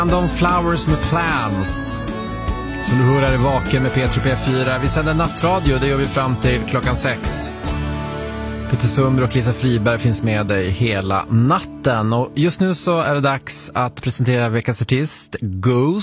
Random Flowers med Plans. Som du hör är vaken med P3 P4. Vi sänder nattradio, det gör vi fram till klockan 6. Peter Sundberg och Lisa Friberg finns med dig hela natten. Och just nu så är det dags att presentera veckans artist, Ghost.